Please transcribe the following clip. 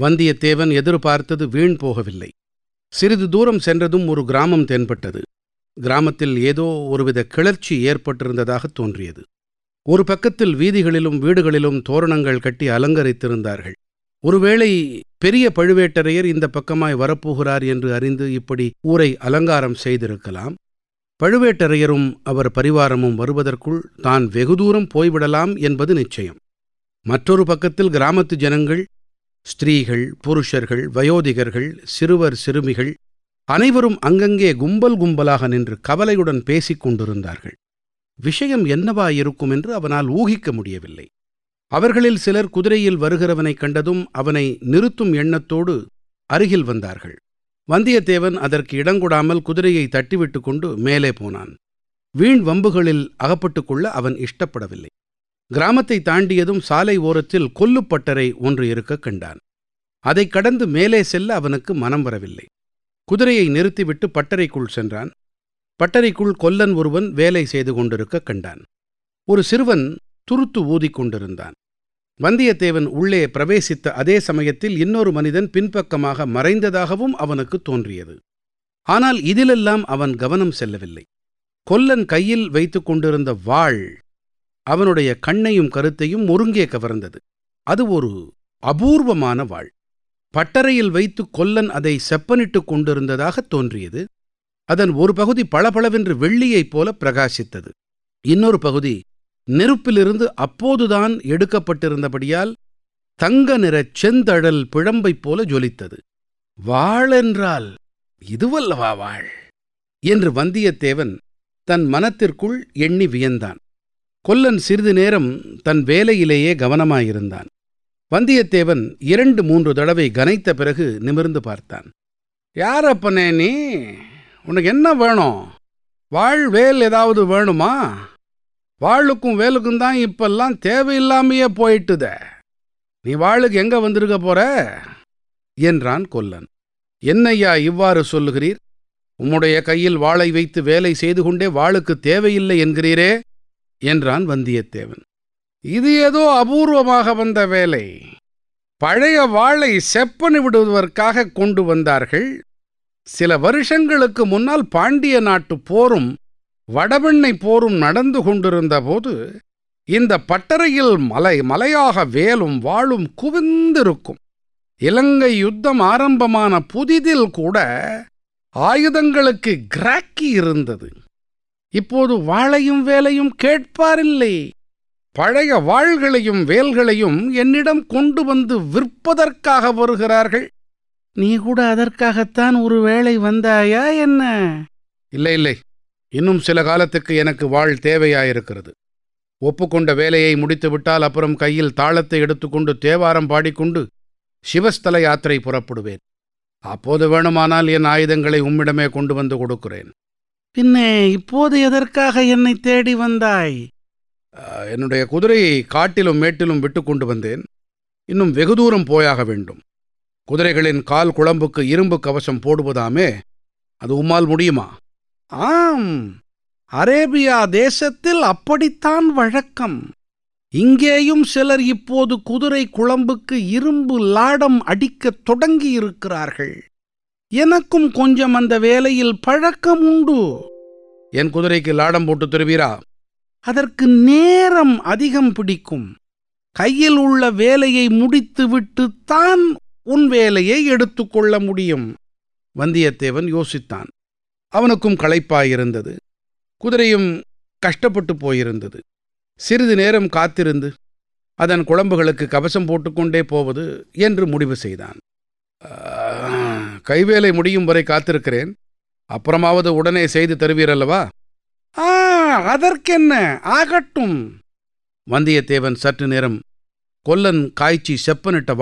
வந்தியத்தேவன் எதிர்பார்த்தது வீண் போகவில்லை. சிறிது தூரம் சென்றதும் ஒரு கிராமம் தென்பட்டது. கிராமத்தில் ஏதோ ஒருவித கிளர்ச்சி ஏற்பட்டிருந்ததாகத் தோன்றியது. ஒரு பக்கத்தில் வீதிகளிலும் வீடுகளிலும் தோரணங்கள் கட்டி அலங்கரித்திருந்தார்கள். ஒருவேளை பெரிய பழுவேட்டரையர் இந்த பக்கமாய் வரப்போகிறார் என்று அறிந்து இப்படி ஊரை அலங்காரம் செய்திருக்கலாம். பழுவேட்டரையரும் அவர் பரிவாரமும் வருவதற்குள் தான் வெகு தூரம் போய்விடலாம் என்பது நிச்சயம். மற்றொரு பக்கத்தில் கிராமத்து ஜனங்கள், ஸ்திரீகள், புருஷர்கள், வயோதிகர்கள், சிறுவர் சிறுமிகள் அனைவரும் அங்கங்கே கும்பல் கும்பலாக நின்று கவலையுடன் பேசிக் கொண்டிருந்தார்கள். விஷயம் என்னவாயிருக்கும் என்று அவனால் ஊகிக்க முடியவில்லை. அவர்களில் சிலர் குதிரையில் வருகிறவனைக் கண்டதும் அவனை நிறுத்தும் எண்ணத்தோடு அருகில் வந்தார்கள். வந்தியத்தேவன் அதற்கு இடங்கொடாமல் குதிரையை தட்டிவிட்டு கொண்டு மேலே போனான். வீண் வம்புகளில் அகப்பட்டுக் கொள்ள அவன் இஷ்டப்படவில்லை. கிராமத்தை தாண்டியதும் சாலை ஓரத்தில் கொல்லுப்பட்டறை ஒன்று இருக்கக் கண்டான். அதைக் கடந்து மேலே செல்ல அவனுக்கு மனம் வரவில்லை. குதிரையை நிறுத்திவிட்டு பட்டறைக்குள் சென்றான். பட்டறைக்குள் கொல்லன் ஒருவன் வேலை செய்து கொண்டிருக்கக் கண்டான். ஒரு சிறுவன் துருத்து ஊதிக் கொண்டிருந்தான். வந்தியத்தேவன் உள்ளே பிரவேசித்த அதே சமயத்தில் இன்னொரு மனிதன் பின்பக்கமாக மறைந்ததாகவும் அவனுக்கு தோன்றியது. ஆனால் இதிலெல்லாம் அவன் கவனம் செல்லவில்லை. கொல்லன் கையில் வைத்துக் கொண்டிருந்த வாள் அவனுடைய கண்ணையும் கருத்தையும் ஒருங்கே கவர்ந்தது. அது ஒரு அபூர்வமான வாள். பட்டறையில் வைத்து கொல்லன் அதை செப்பனிட்டுக் கொண்டிருந்ததாகத் தோன்றியது. அதன் ஒரு பகுதி பளபளவென்று வெள்ளியைப் போல பிரகாசித்தது. இன்னொரு பகுதி நெருப்பிலிருந்து அப்போதுதான் எடுக்கப்பட்டிருந்தபடியால் தங்க நிறச் செந்தழல் பிழம்பைப் போல ஜொலித்தது. வாளென்றால் இதுவல்லவா வாள் என்று வந்தியத்தேவன் தன் மனத்திற்குள் எண்ணி வியந்தான். கொல்லன் சிறிது நேரம் தன் வேலையிலேயே கவனமாயிருந்தான். வந்தியத்தேவன் 2-3 தடவை கனைத்த பிறகு நிமிர்ந்து பார்த்தான். யாரப்பனே நீ? உனக்கு என்ன வேணும்? வாழ் வேல் ஏதாவது வேணுமா? வாளுக்கும் வேலுக்கும் தான் இப்பெல்லாம் தேவையில்லாமையே போயிட்டுத. நீ வாளுக்கு எங்க வந்திருக்க போற என்றான் கொல்லன். என்னையா இவ்வாறு சொல்லுகிறீர்? உம்முடைய கையில் வாளை வைத்து வேலை செய்து கொண்டே வாளுக்கு தேவையில்லை என்கிறீரே என்றான் வந்தியத்தேவன். இது ஏதோ அபூர்வமாக வந்த வேலை. பழைய வாளை செப்பனி விடுவதற்காக கொண்டு வந்தார்கள். சில வருஷங்களுக்கு முன்னால் பாண்டிய நாட்டு போரும் வடபெண்ணை போரும் நடந்து கொண்டிருந்த போது இந்த பட்டறையில் மலையாக வேலும் வாளும் குவிந்திருக்கும். இலங்கை யுத்தம் ஆரம்பமான புதிதில் கூட ஆயுதங்களுக்கு கிராக்கி இருந்தது. இப்போது வாளையும் வேலையும் கேட்பாரில்லை. பழைய வாள்களையும் வேல்களையும் என்னிடம் கொண்டு வந்து விற்பதற்காக வருகிறார்கள். நீ கூட அதற்காகத்தான் ஒரு வேளை வந்தாயா என்ன? இல்லை இல்லை, இன்னும் சில காலத்துக்கு எனக்கு வாள் தேவையாயிருக்கிறது. ஒப்புக்கொண்ட வேலையை முடித்துவிட்டால் அப்புறம் கையில் தாளத்தை எடுத்துக்கொண்டு தேவாரம் பாடிக்கொண்டு சிவஸ்தல யாத்திரை புறப்படுவேன். அப்போது வேணுமானால் என் ஆயுதங்களை உம்மிடமே கொண்டு வந்து கொடுக்கிறேன். பின்னே இப்போது எதற்காக என்னை தேடி வந்தாய்? என்னுடைய குதிரையை காட்டிலும் மேட்டிலும் விட்டு கொண்டு வந்தேன். இன்னும் வெகு தூரம் போயாக வேண்டும். குதிரைகளின் கால் குழம்புக்கு இரும்பு கவசம் போடுவதாமே, அது உம்மால் முடியுமா? ஆம், அரேபியா தேசத்தில் அப்படித்தான் வழக்கம். இங்கேயும் சிலர் இப்போது குதிரை குழம்புக்கு இரும்பு லாடம் அடிக்கத் தொடங்கியிருக்கிறார்கள். எனக்கும் கொஞ்சம் அந்த வேலையில் பழக்கம் உண்டு. என் குதிரைக்கு லாடம் போட்டு தருவீரா? அதற்கு நேரம் அதிகம் பிடிக்கும். கையில் உள்ள வேலையை முடித்துவிட்டுத்தான் உன் வேலையை எடுத்துக்கொள்ள முடியும். வந்தியத்தேவன் யோசித்தான். அவனுக்கும் களைப்பாயிருந்தது. குதிரையும் கஷ்டப்பட்டு போயிருந்தது. சிறிது நேரம் காத்திருந்து அதன் குழம்புகளுக்கு கவசம் போட்டுக்கொண்டே போவது என்று முடிவு செய்தான். கைவேலை முடியும் வரை காத்திருக்கிறேன். அப்புறமாவது உடனே செய்து தருவீரல்லவா? அதற்கென்ன, ஆகட்டும். வந்தியத்தேவன் சற்று நேரம் கொல்லன் காய்ச்சி செப்பனிட்ட